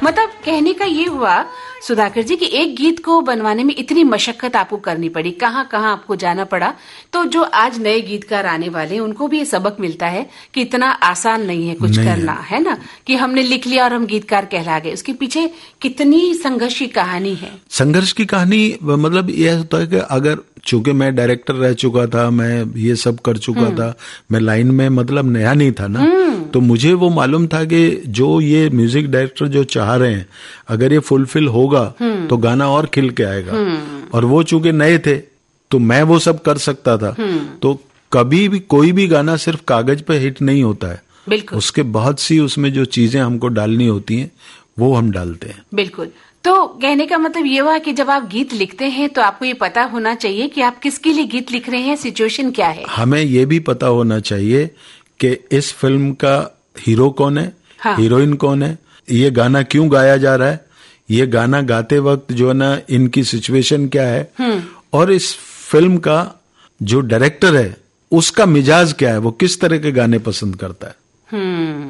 मतलब कहने का ये हुआ सुधाकर जी कि एक गीत को बनवाने में इतनी मशक्कत आपको करनी पड़ी, कहाँ कहाँ आपको जाना पड़ा। तो जो आज नए गीतकार आने वाले हैं उनको भी ये सबक मिलता है कि इतना आसान नहीं है कुछ करना, है ना, कि हमने लिख लिया और हम गीतकार कहला गए। उसके पीछे कितनी संघर्ष की कहानी है। संघर्ष की कहानी मतलब यह होता है कि अगर चूंकि मैं डायरेक्टर रह चुका था, मैं ये सब कर चुका था, मैं लाइन में मतलब नया नहीं था ना, तो मुझे वो मालूम था कि जो ये म्यूजिक डायरेक्टर जो चाह रहे हैं अगर ये फुलफिल होगा तो गाना और खिल के आएगा। और वो चूंकि नए थे तो मैं वो सब कर सकता था। तो कभी भी कोई भी गाना सिर्फ कागज पे हिट नहीं होता है, बिल्कुल, उसके बहुत सी उसमें जो चीजें हमको डालनी होती हैं वो हम डालते हैं। बिल्कुल। तो कहने का मतलब ये हुआ कि जब आप गीत लिखते हैं तो आपको ये पता होना चाहिए कि आप किसके लिए गीत लिख रहे हैं, सिचुएशन क्या है। हमें ये भी पता होना चाहिए कि इस फिल्म का हीरो कौन है, हाँ, हीरोइन कौन है, ये गाना क्यों गाया जा रहा है, ये गाना गाते वक्त जो है ना इनकी सिचुएशन क्या है, और इस फिल्म का जो डायरेक्टर है उसका मिजाज क्या है, वो किस तरह के गाने पसंद करता है।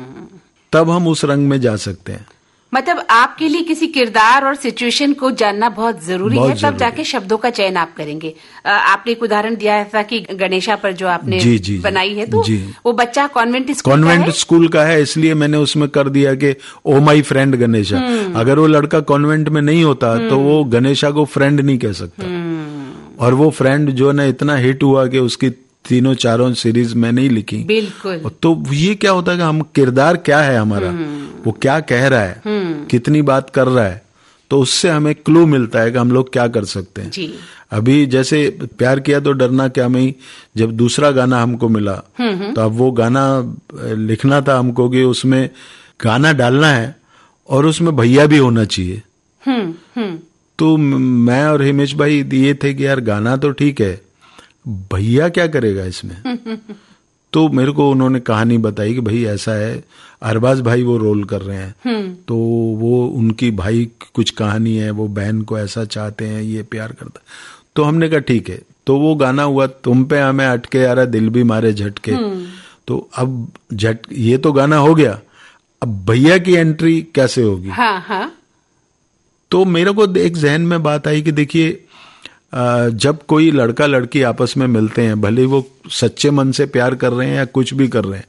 तब हम उस रंग में जा सकते हैं। मतलब आपके लिए किसी किरदार और सिचुएशन को जानना बहुत जरूरी है, तब जाके शब्दों का चयन आप करेंगे। आपने एक उदाहरण दिया था कि गणेशा पर जो आपने बनाई है, तो वो बच्चा कॉन्वेंट स्कूल का है, इसलिए मैंने उसमें कर दिया कि ओ माई फ्रेंड गणेशा। अगर वो लड़का कॉन्वेंट में नहीं होता तो वो गणेशा को फ्रेंड नहीं कह सकता। और वो फ्रेंड जो ना इतना हिट हुआ कि उसकी तीनों चारों सीरीज मैंने ही लिखी। बिल्कुल। तो ये क्या होता है कि हम किरदार क्या है हमारा, वो क्या कह रहा है, कितनी बात कर रहा है, तो उससे हमें क्लू मिलता है कि हम लोग क्या कर सकते हैं। जी। अभी जैसे प्यार किया तो डरना क्या में, जब दूसरा गाना हमको मिला तो अब वो गाना लिखना था हमको कि उसमें गाना डालना है और उसमें भैया भी होना चाहिए। तो मैं और हिमेश भाई दिए थे कि यार गाना तो ठीक है, भैया क्या करेगा इसमें। तो मेरे को उन्होंने कहानी बताई कि भाई ऐसा है, अरबाज भाई वो रोल कर रहे हैं, तो वो उनकी भाई की कुछ कहानी है, वो बहन को ऐसा चाहते हैं, ये प्यार करता। तो हमने कहा ठीक है। तो वो गाना हुआ तुम पे हमें अटके यारा दिल भी मारे झटके। तो अब ये तो गाना हो गया, अब भैया की एंट्री कैसे होगी। हाँ, हाँ। तो मेरे को एक जहन में बात आई कि देखिए जब कोई लड़का लड़की आपस में मिलते हैं, भले वो सच्चे मन से प्यार कर रहे हैं या कुछ भी कर रहे हैं,